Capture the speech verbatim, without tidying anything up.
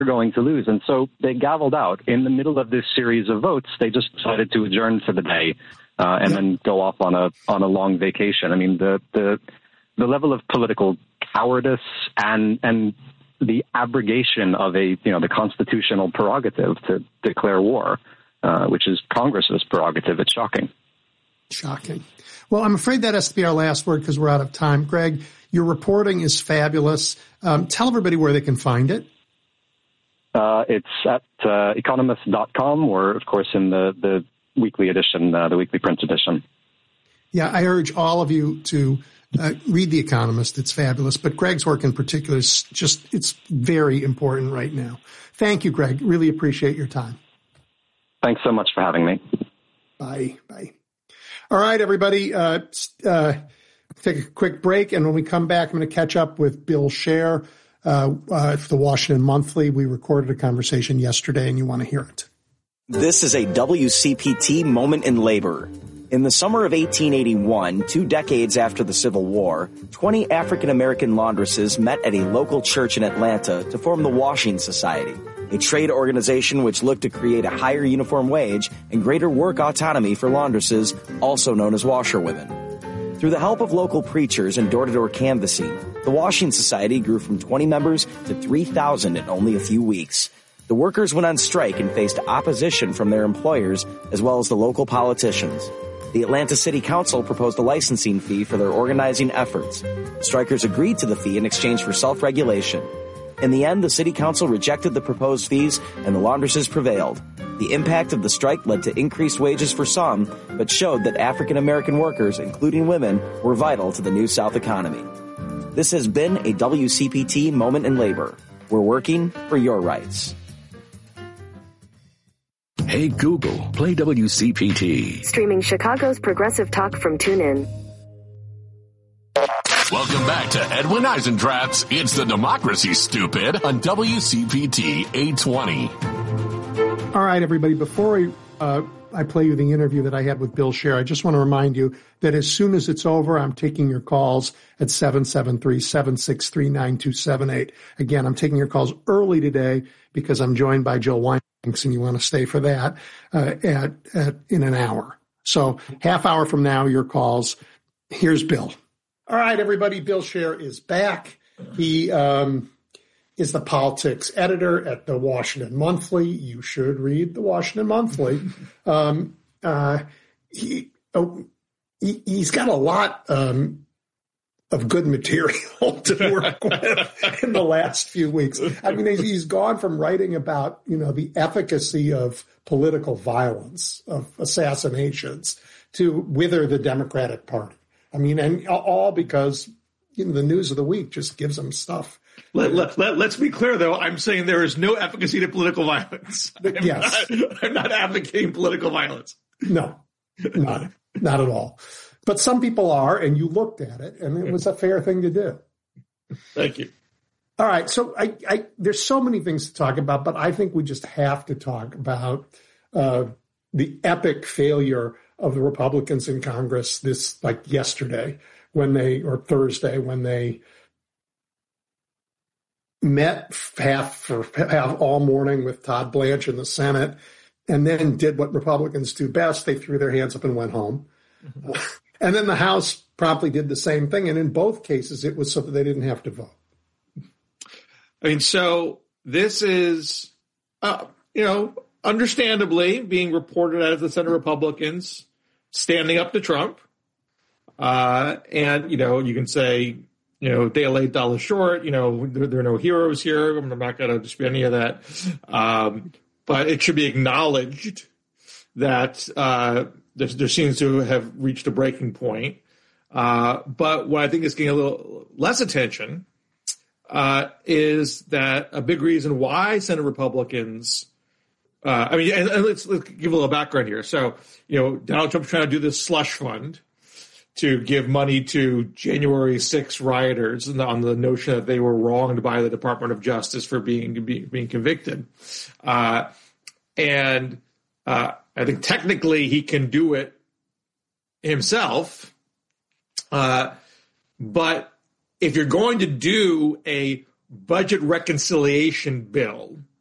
going to lose. And so they gavelled out. In the middle of this series of votes, they just decided to adjourn for the day uh, and then go off on a on a long vacation. I mean, the the the level of political cowardice and and the abrogation of a you know the constitutional prerogative to declare war, uh, which is Congress's prerogative. It's shocking. Shocking. Well, I'm afraid that has to be our last word because we're out of time. Greg, your reporting is fabulous. Um, tell everybody where they can find it. Uh, it's at uh, economist dot com or, of course, in the, the weekly edition, uh, the weekly print edition. Yeah, I urge all of you to uh, read The Economist. It's fabulous. But Greg's work in particular is just, it's very important right now. Thank you, Greg. Really appreciate your time. Thanks so much for having me. Bye. Bye. All right, everybody, uh, uh, take a quick break. And when we come back, I'm going to catch up with Bill Scher. Uh, uh, for the Washington Monthly. We recorded a conversation yesterday and you want to hear it. This is a W C P T moment in labor. In the summer of eighteen eighty-one, two decades after the Civil War, twenty African-American laundresses met at a local church in Atlanta to form the Washing Society, a trade organization which looked to create a higher uniform wage and greater work autonomy for laundresses, also known as washerwomen. Through the help of local preachers and door-to-door canvassing, the Washing Society grew from twenty members to three thousand in only a few weeks. The workers went on strike and faced opposition from their employers as well as the local politicians. The Atlanta City Council proposed a licensing fee for their organizing efforts. The strikers agreed to the fee in exchange for self-regulation. In the end, the City Council rejected the proposed fees and the laundresses prevailed. The impact of the strike led to increased wages for some, but showed that African-American workers, including women, were vital to the New South economy. This has been a W C P T moment in labor. We're working for your rights. Hey Google, play W C P T. Streaming Chicago's progressive talk from TuneIn. Welcome back to Edwin Eisendrath's It's the Democracy, Stupid, on W C P T eight twenty. All right, everybody, before I, uh, I play you the interview that I had with Bill Scher, I just want to remind you that as soon as it's over, I'm taking your calls at seven seven three, seven six three, nine two seven eight. Again, I'm taking your calls early today because I'm joined by Jill Wine-Banks, and you want to stay for that uh, at, at in an hour. So half hour from now, your calls. Here's Bill. All right, everybody, Bill Scher is back. He um, is the politics editor at the Washington Monthly. You should read the Washington Monthly. Um, uh, he, oh, he, he's got a lot um, of good material to work with in the last few weeks. I mean, he's gone from writing about, you know, the efficacy of political violence, of assassinations, to wither the Democratic Party. I mean, and all because, you know, the news of the week just gives them stuff. Let, let, let, let's be clear, though. I'm saying there is no efficacy to political violence. I'm yes. Not, I'm not advocating political violence. No, not, not at all. But some people are, and you looked at it, and it was a fair thing to do. Thank you. All right. So I, I, there's so many things to talk about, but I think we just have to talk about uh, the epic failure of the Republicans in Congress this, like yesterday, when they, or Thursday, when they met half for half all morning with Todd Blanche in the Senate, and then did what Republicans do best. They threw their hands up and went home. Mm-hmm. And then the House promptly did the same thing. And in both cases, it was so that they didn't have to vote. I mean, so this is, uh, you know, understandably being reported as the Senate Republicans standing up to Trump. Uh, and, you know, you can say, you know, day late, dollar short, you know, there, there are no heroes here. I'm not going to dispute any of that. Um, but it should be acknowledged that uh, there, there seems to have reached a breaking point. Uh, but what I think is getting a little less attention uh, is that a big reason why Senate Republicans Uh, I mean, and, and let's, let's give a little background here. So, you know, Donald Trump's trying to do this slush fund to give money to January sixth rioters on the, on the notion that they were wronged by the Department of Justice for being being, being convicted. Uh, and uh, I think technically he can do it himself. Uh, but if you're going to do a budget reconciliation bill